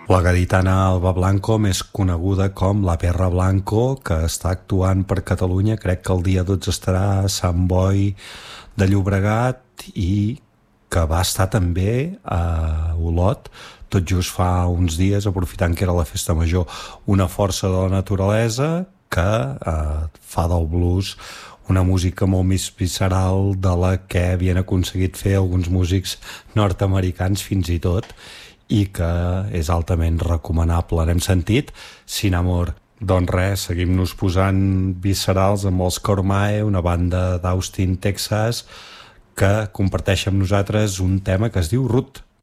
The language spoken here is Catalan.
La gaditana Alba Blanco, més coneguda com la Perra Blanco, que està actuant per Catalunya, crec que el dia 12 estarà a Sant Boi de Llobregat i que va estar també a Olot tot just fa uns dies, aprofitant que era la festa major. Una força de la naturalesa que fa del blues una música molt més visceral de la que havien aconseguit fer alguns músics nord-americans fins i tot, i que és altament recomanable. N'hem sentit Sin Amor. Doncs res, seguim-nos posant viscerals amb els Cormae, una banda d'Austin, Texas, que comparteix amb nosaltres un tema que es diu Ruth.